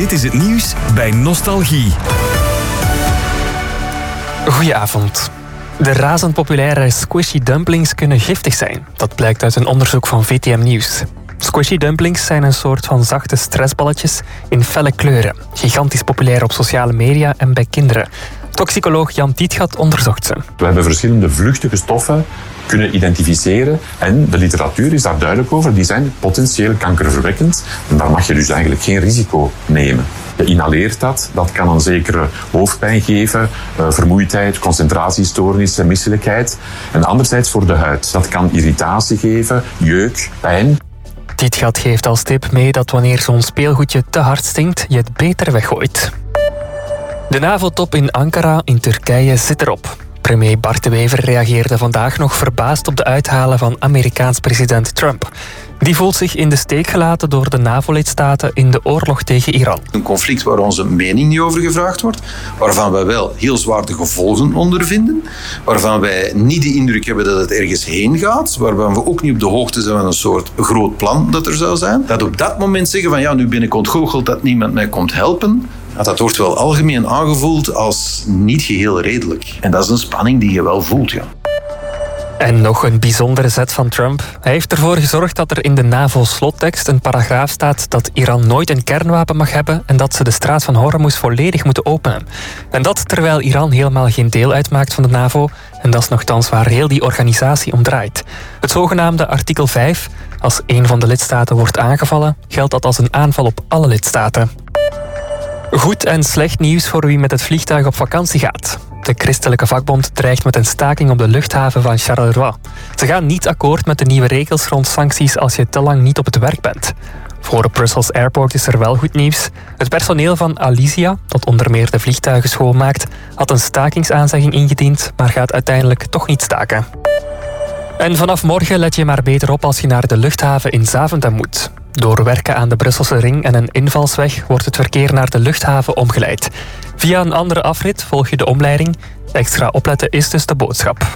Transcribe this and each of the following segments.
Dit is het nieuws bij Nostalgie. Goedenavond. De razend populaire squishy dumplings kunnen giftig zijn. Dat blijkt uit een onderzoek van VTM Nieuws. Squishy dumplings zijn een soort van zachte stressballetjes in felle kleuren. Gigantisch populair op sociale media en bij kinderen. Toxicoloog Jan Tietgat onderzocht ze. We hebben verschillende vluchtige stoffen kunnen identificeren en de literatuur is daar duidelijk over. Die zijn potentieel kankerverwekkend en daar mag je dus eigenlijk geen risico nemen. Je inhaleert dat kan een zekere hoofdpijn geven, vermoeidheid, concentratiestoornissen, misselijkheid. En anderzijds voor de huid. Dat kan irritatie geven, jeuk, pijn. Tietgat geeft als tip mee dat wanneer zo'n speelgoedje te hard stinkt, je het beter weggooit. De NAVO-top in Ankara in Turkije zit erop. Premier Bart de Wever reageerde vandaag nog verbaasd op de uithalen van Amerikaans president Trump. Die voelt zich in de steek gelaten door de NAVO-lidstaten in de oorlog tegen Iran. Een conflict waar onze mening niet over gevraagd wordt, waarvan wij wel heel zwaar de gevolgen ondervinden, waarvan wij niet de indruk hebben dat het ergens heen gaat, waarvan we ook niet op de hoogte zijn van een soort groot plan dat er zou zijn. Dat op dat moment zeggen van ja, nu ben ik ontgoocheld dat niemand mij komt helpen, dat wordt wel algemeen aangevoeld als niet geheel redelijk. En dat is een spanning die je wel voelt, ja. En nog een bijzondere zet van Trump. Hij heeft ervoor gezorgd dat er in de NAVO-slottekst een paragraaf staat dat Iran nooit een kernwapen mag hebben en dat ze de straat van Hormuz volledig moeten openen. En dat terwijl Iran helemaal geen deel uitmaakt van de NAVO en dat is nogthans waar heel die organisatie om draait. Het zogenaamde artikel 5, als een van de lidstaten wordt aangevallen, geldt dat als een aanval op alle lidstaten. Goed en slecht nieuws voor wie met het vliegtuig op vakantie gaat. De christelijke vakbond dreigt met een staking op de luchthaven van Charleroi. Ze gaan niet akkoord met de nieuwe regels rond sancties als je te lang niet op het werk bent. Voor Brussels Airport is er wel goed nieuws. Het personeel van Alisia, dat onder meer de vliegtuigen schoonmaakt, had een stakingsaanzegging ingediend, maar gaat uiteindelijk toch niet staken. En vanaf morgen let je maar beter op als je naar de luchthaven in Zaventem moet. Door werken aan de Brusselse ring en een invalsweg wordt het verkeer naar de luchthaven omgeleid. Via een andere afrit volg je de omleiding. Extra opletten is dus de boodschap.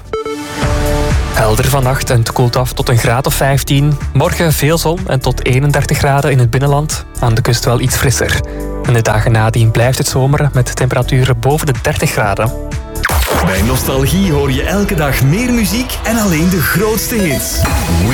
Helder vannacht en het koelt af tot een graad of 15. Morgen veel zon en tot 31 graden in het binnenland. Aan de kust wel iets frisser. En de dagen nadien blijft het zomeren met temperaturen boven de 30 graden. Bij Nostalgie hoor je elke dag meer muziek en alleen de grootste hits.